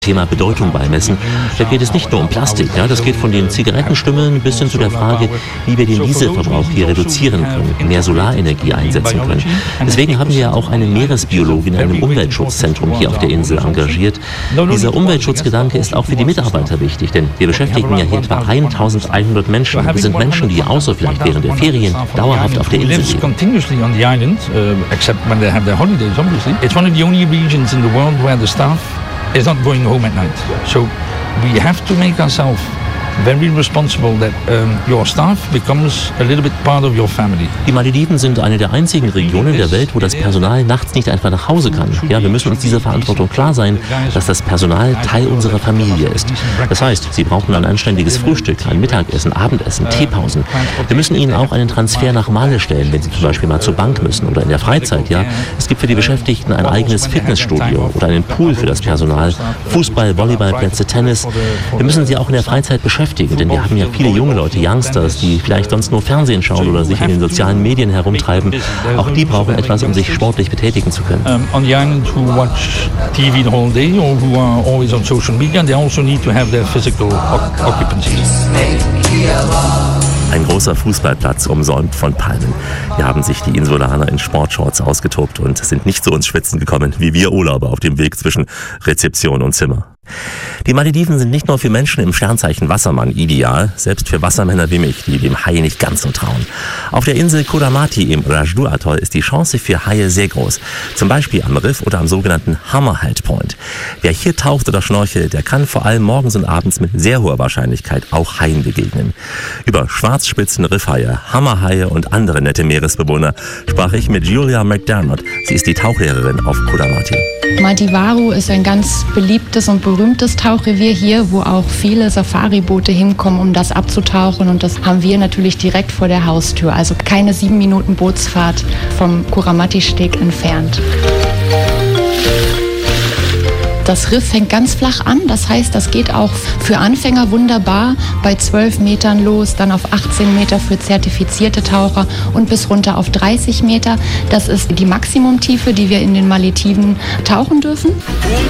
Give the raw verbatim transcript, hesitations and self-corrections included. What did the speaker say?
Thema Bedeutung beimessen. Da geht es nicht nur um Plastik, ja, das geht von den Zigarettenstümmeln bis hin zu der Frage, wie wir den Dieselverbrauch hier reduzieren können, mehr Solarenergie einsetzen können. Deswegen haben wir ja auch eine Meeresbiologin in einem Umweltschutzzentrum hier auf der Insel engagiert. Dieser Umweltschutzgedanke ist auch für die Mitarbeiter wichtig, denn wir beschäftigen ja hier etwa eintausendeinhundert Menschen. Das sind Menschen, die außer vielleicht während der Ferien dauerhaft auf der Insel leben. Is not going home at night. So we have to make ourselves very responsible that um, your staff becomes a little bit part of your family. Die Malediven sind eine der einzigen Regionen der Welt, wo das Personal nachts nicht einfach nach Hause kann. Ja, wir müssen uns dieser Verantwortung klar sein, dass das Personal Teil unserer Familie ist. Das heißt, sie brauchen ein anständiges Frühstück, ein Mittagessen, Abendessen, Teepausen. Wir müssen ihnen auch einen Transfer nach Male stellen, wenn sie zum Beispiel mal zur Bank müssen oder in der Freizeit. Ja, es gibt für die Beschäftigten ein eigenes Fitnessstudio oder einen Pool für das Personal, Fußball, Volleyballplätze, Tennis. Wir müssen sie auch in der Freizeit beschäftigen. Denn wir haben ja viele junge Leute, Youngsters, die vielleicht sonst nur Fernsehen schauen oder sich in den sozialen Medien herumtreiben. Auch die brauchen etwas, um sich sportlich betätigen zu können. Um, on the island who watch T V the whole day or who are always on social media, they also need to have their physical occupancy. Ein großer Fußballplatz, umsäumt von Palmen. Hier haben sich die Insulaner in Sportshorts ausgetobt und sind nicht zu uns schwitzen gekommen, wie wir Urlauber auf dem Weg zwischen Rezeption und Zimmer. Die Malediven sind nicht nur für Menschen im Sternzeichen Wassermann ideal, selbst für Wassermänner wie mich, die dem Hai nicht ganz so trauen. Auf der Insel Kodamati im Rajdu-Atoll ist die Chance für Haie sehr groß. Zum Beispiel am Riff oder am sogenannten Hammerhead Point. Wer hier taucht oder schnorchelt, der kann vor allem morgens und abends mit sehr hoher Wahrscheinlichkeit auch Haien begegnen. Über Schwarzspitzen, Riffhaie, Hammerhaie und andere nette Meeresbewohner sprach ich mit Julia McDermott. Sie ist die Tauchlehrerin auf Kodamati. Madiwaru ist ein ganz beliebtes und berühmtes Tauchrevier hier, wo auch viele Safariboote hinkommen, um das abzutauchen. Und das haben wir natürlich direkt vor der Haustür. Also keine sieben Minuten Bootsfahrt vom Kuramati-Steg entfernt. Das Riff fängt ganz flach an, das heißt, das geht auch für Anfänger wunderbar bei zwölf Metern los, dann auf achtzehn Meter für zertifizierte Taucher und bis runter auf dreißig Meter. Das ist die Maximumtiefe, die wir in den Malediven tauchen dürfen.